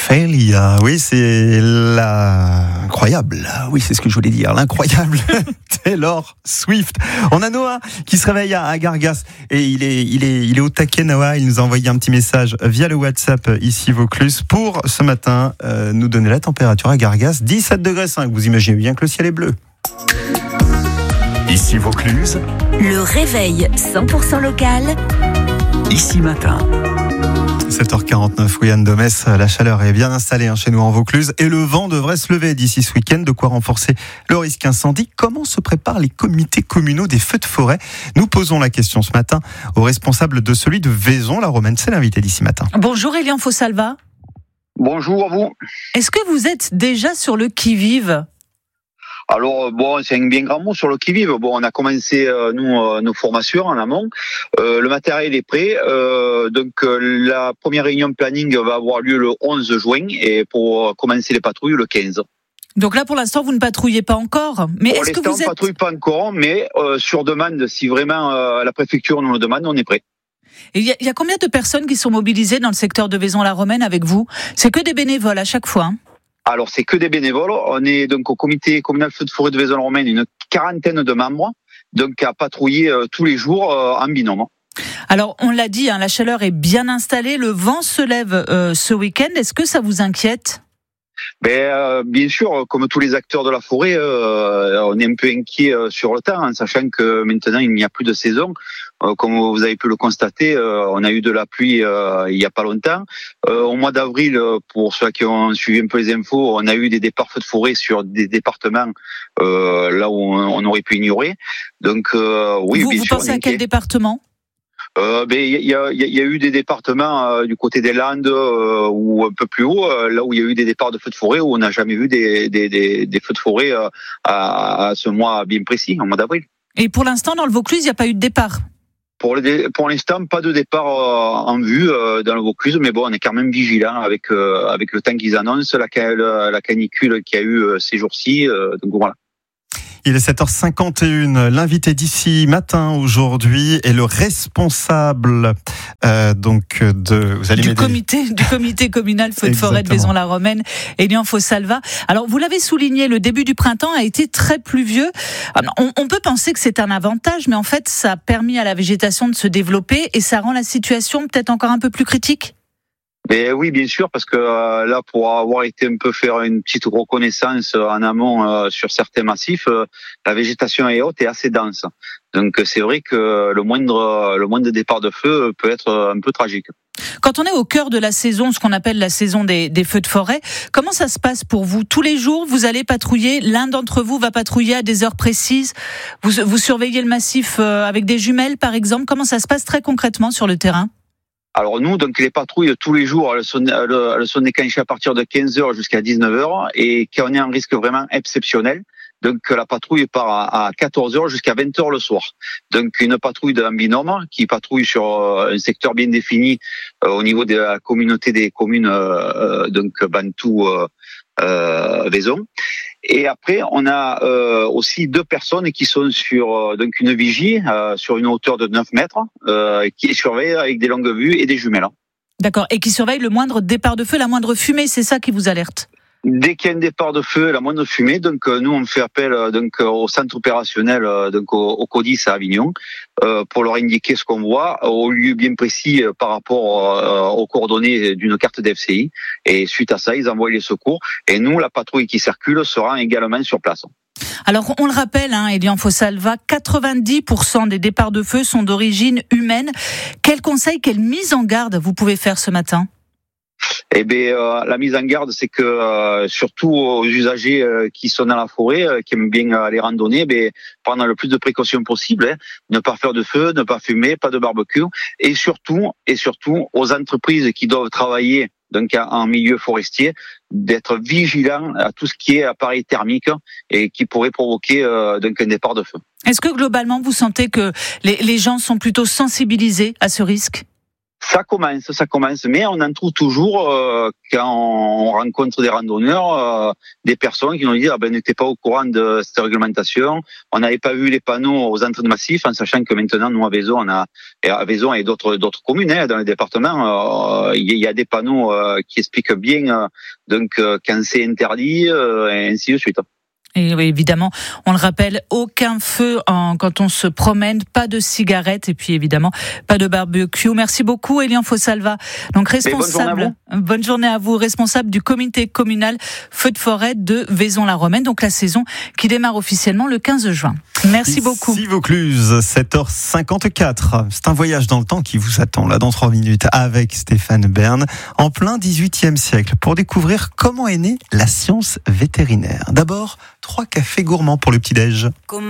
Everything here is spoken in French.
Failure, oui, c'est l'incroyable, oui, c'est ce que je voulais dire, l'incroyable Taylor Swift. On a Noah qui se réveille à Gargas et il est au taquet. Noah, il nous a envoyé un petit message via le WhatsApp ici Vaucluse pour ce matin nous donner la température à Gargas, 17,5 degrés. Vous imaginez bien que le ciel est bleu. Ici Vaucluse, le réveil 100% local. Ici matin. 7h49, oui, Anne Domès, la chaleur est bien installée chez nous en Vaucluse et le vent devrait se lever d'ici ce week-end, de quoi renforcer le risque incendie. Comment se préparent les comités communaux des feux de forêt ? Nous posons la question ce matin au responsable de celui de Vaison-la-Romaine. C'est l'invité d'ici matin. Bonjour Elian Fossalva. Bonjour à vous. Est-ce que vous êtes déjà sur le qui-vive ? Alors c'est un bien grand mot sur le qui-vive. On a commencé nos formations en amont. Le matériel est prêt. Donc la première réunion de planning va avoir lieu le 11 juin et pour commencer les patrouilles le 15. Donc là pour l'instant vous ne patrouillez pas encore. Mais pour est-ce l'instant que vous on ne patrouille pas encore, mais sur demande, si vraiment la préfecture nous le demande, on est prêt. Il y a combien de personnes qui sont mobilisées dans le secteur de Vaison-la-Romaine avec vous ? C'est que des bénévoles à chaque fois. Alors, c'est que des bénévoles. On est donc au comité communal feu de forêt de Vaison-la-Romaine, une quarantaine de membres, donc à patrouiller tous les jours en binôme. Alors, on l'a dit, la chaleur est bien installée, le vent se lève ce week-end. Est-ce que ça vous inquiète ? Bien sûr, comme tous les acteurs de la forêt, on est un peu inquiet sur le temps, en sachant que maintenant il n'y a plus de saison. Comme vous avez pu le constater, on a eu de la pluie il y a pas longtemps. Au mois d'avril, pour ceux qui ont suivi un peu les infos, on a eu des départs feux de forêt sur des départements là où on aurait pu ignorer. Donc oui, bien sûr. Vous pensez à quel département ? Il y a eu des départements du côté des Landes ou un peu plus haut, là où il y a eu des départs de feux de forêt où on n'a jamais vu des feux de forêt à ce mois bien précis, en mois d'avril. Et pour l'instant, dans le Vaucluse, il n'y a pas eu de départ ? Pour l'instant, pas de départ en vue dans le Vaucluse, mais on est quand même vigilant avec le temps qu'ils annoncent, la canicule qu'il y a eu ces jours-ci. Donc voilà. Il est 7h51. L'invité d'ici matin aujourd'hui est le responsable du comité communal feu de forêt de Vaison-la-Romaine, Elian Fossalva. Alors vous l'avez souligné, le début du printemps a été très pluvieux. On peut penser que c'est un avantage, mais en fait ça a permis à la végétation de se développer et ça rend la situation peut-être encore un peu plus critique. Oui, bien sûr, parce que là, pour avoir été un peu faire une petite reconnaissance en amont sur certains massifs, la végétation est haute et assez dense. Donc c'est vrai que le moindre départ de feu peut être un peu tragique. Quand on est au cœur de la saison, ce qu'on appelle la saison des feux de forêt, comment ça se passe pour vous ? Tous les jours, vous allez patrouiller, l'un d'entre vous va patrouiller à des heures précises, vous surveillez le massif avec des jumelles par exemple, comment ça se passe très concrètement sur le terrain ? Alors nous, donc les patrouilles tous les jours, elles sont déclenchées à partir de 15h jusqu'à 19h et quand on est en risque vraiment exceptionnel, donc la patrouille part à 14h jusqu'à 20h le soir. Donc une patrouille d'un binôme qui patrouille sur un secteur bien défini au niveau de la communauté des communes donc Bantou Vaison. Et après, on a aussi deux personnes qui sont sur donc une vigie sur une hauteur de 9 mètres qui surveillent avec des longues vues et des jumelles. D'accord, et qui surveillent le moindre départ de feu, la moindre fumée, c'est ça qui vous alerte ? Dès qu'il y a un départ de feu, la moindre fumée, donc nous on fait appel donc au centre opérationnel donc au CODIS à Avignon pour leur indiquer ce qu'on voit au lieu bien précis par rapport aux coordonnées d'une carte d'FCI et suite à ça ils envoient les secours et nous la patrouille qui circule sera également sur place. Alors on le rappelle, Elian Fossalva, 90% des départs de feu sont d'origine humaine. Quel conseil, quelle mise en garde vous pouvez faire ce matin ? La mise en garde, c'est que surtout aux usagers qui sont dans la forêt, qui aiment bien aller randonner, prendre le plus de précautions possible, ne pas faire de feu, ne pas fumer, pas de barbecue, et surtout aux entreprises qui doivent travailler donc en milieu forestier, d'être vigilants à tout ce qui est appareil thermique et qui pourrait provoquer donc un départ de feu. Est-ce que globalement vous sentez que les gens sont plutôt sensibilisés à ce risque ? Ça commence, mais on en trouve toujours quand on rencontre des randonneurs, des personnes qui nous disent on n'était pas au courant de cette réglementation, on n'avait pas vu les panneaux aux entrées de massifs, en sachant que maintenant nous à Vaison, et d'autres communes dans le département, il y a des panneaux qui expliquent bien quand c'est interdit et ainsi de suite. Et oui, évidemment, on le rappelle, aucun feu quand on se promène, pas de cigarettes et puis évidemment pas de barbecue. Merci beaucoup, Elian Fossalva. Donc responsable. Bonne journée à vous, responsable du comité communal feu de forêt de Vaison-la-Romaine. Donc la saison qui démarre officiellement le 15 juin. Merci beaucoup. Ici Vaucluse, 7h54. C'est un voyage dans le temps qui vous attend là dans 3 minutes avec Stéphane Bern en plein 18e siècle pour découvrir comment est née la science vétérinaire. D'abord, 3 cafés gourmands pour le petit-déj.